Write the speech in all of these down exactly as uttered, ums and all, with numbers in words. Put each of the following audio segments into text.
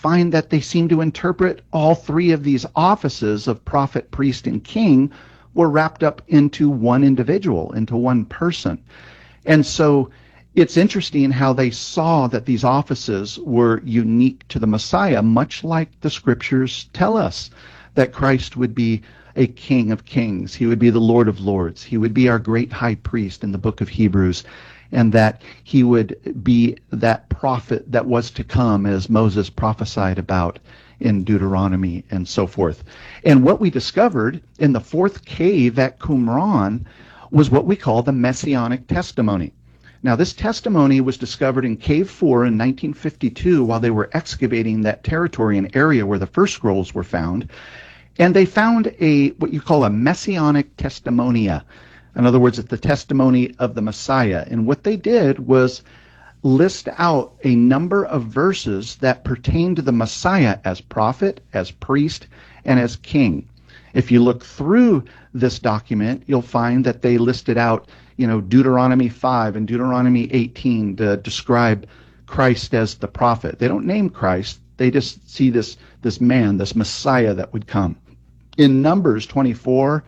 find that they seem to interpret all three of these offices of prophet, priest, and king were wrapped up into one individual, into one person. And so it's interesting how they saw that these offices were unique to the Messiah, much like the scriptures tell us that Christ would be a King of Kings. He would be the Lord of Lords. He would be our great high priest in the book of Hebrews, and that he would be that prophet that was to come, as Moses prophesied about in Deuteronomy and so forth. And what we discovered in the fourth cave at Qumran was what we call the Messianic testimony. Now, this testimony was discovered in Cave four in nineteen fifty-two while they were excavating that territory and area where the first scrolls were found. And they found a what you call a Messianic testimonia. In other words, it's the testimony of the Messiah. And what they did was list out a number of verses that pertain to the Messiah as prophet, as priest, and as king. If you look through this document, you'll find that they listed out, you know, Deuteronomy five and Deuteronomy eighteen to describe Christ as the prophet. They don't name Christ. They just see this, this man, this Messiah that would come. In Numbers twenty-four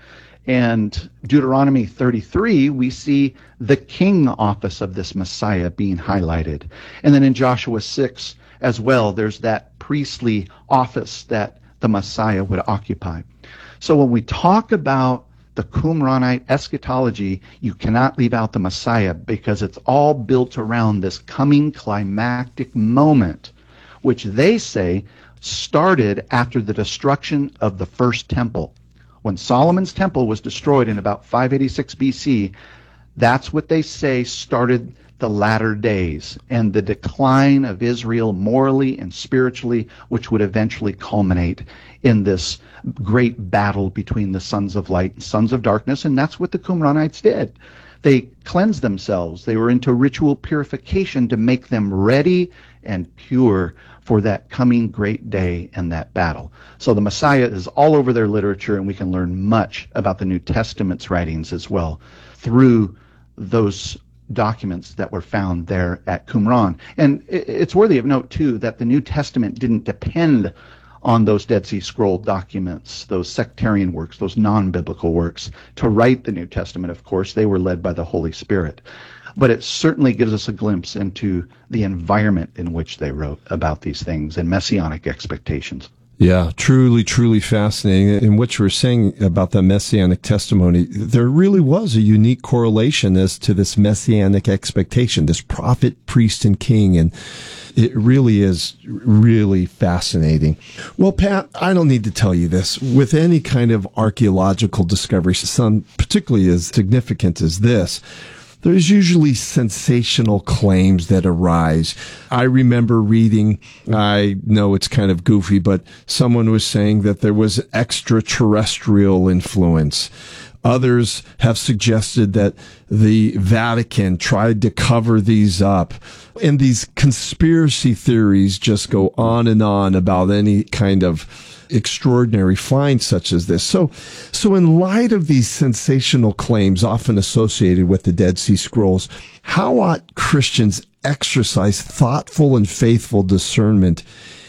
and Deuteronomy thirty-three, we see the king office of this Messiah being highlighted. And then in Joshua six as well, there's that priestly office that the Messiah would occupy. So when we talk about the Qumranite eschatology, you cannot leave out the Messiah, because it's all built around this coming climactic moment, which they say started after the destruction of the first temple. When Solomon's temple was destroyed in about five eighty-six B C, that's what they say started the latter days and the decline of Israel morally and spiritually, which would eventually culminate in this great battle between the sons of light and sons of darkness. And that's what the Qumranites did. They cleansed themselves. They were into ritual purification to make them ready and pure for that coming great day and that battle. So the Messiah is all over their literature, and we can learn much about the New Testament's writings as well through those documents that were found there at Qumran. And it's worthy of note, too, that the New Testament didn't depend on those Dead Sea Scroll documents, those sectarian works, those non-biblical works, to write the New Testament. Of course, they were led by the Holy Spirit. But it certainly gives us a glimpse into the environment in which they wrote about these things and messianic expectations. Yeah, truly, truly fascinating. And what you were saying about the messianic testimony, there really was a unique correlation as to this messianic expectation, this prophet, priest, and king. And it really is really fascinating. Well, Pat, I don't need to tell you this. With any kind of archaeological discovery, some particularly as significant as this, there's usually sensational claims that arise. I remember reading, I know it's kind of goofy, but someone was saying that there was extraterrestrial influence. Others have suggested that the Vatican tried to cover these up. And these conspiracy theories just go on and on about any kind of extraordinary find such as this. So, so in light of these sensational claims often associated with the Dead Sea Scrolls, how ought Christians exercise thoughtful and faithful discernment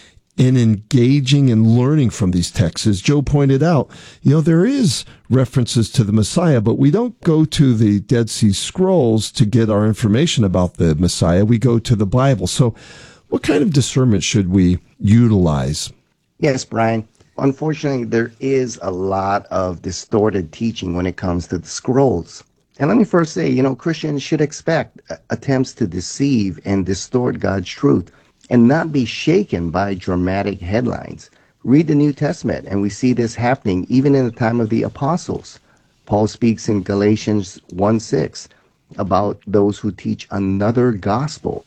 in engaging and learning from these texts? As Joe pointed out, you know, there is references to the Messiah, but we don't go to the Dead Sea Scrolls to get our information about the Messiah. We go to the Bible. So what kind of discernment should we utilize? Yes, Brian. Unfortunately, there is a lot of distorted teaching when it comes to the scrolls. And let me first say, you know, Christians should expect attempts to deceive and distort God's truth and not be shaken by dramatic headlines. Read the New Testament, and we see this happening even in the time of the apostles. Paul speaks in Galatians one six about those who teach another gospel.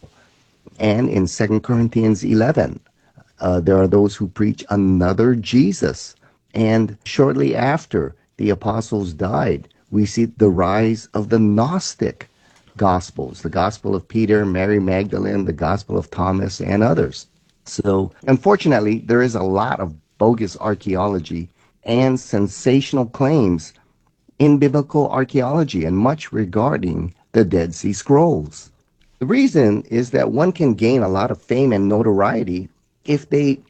And in Second Corinthians eleven, Uh, there are those who preach another Jesus. And shortly after the apostles died, we see the rise of the Gnostic Gospels, the Gospel of Peter, Mary Magdalene, the Gospel of Thomas, and others. So, unfortunately, there is a lot of bogus archaeology and sensational claims in biblical archaeology, and much regarding the Dead Sea Scrolls. The reason is that one can gain a lot of fame and notoriety if they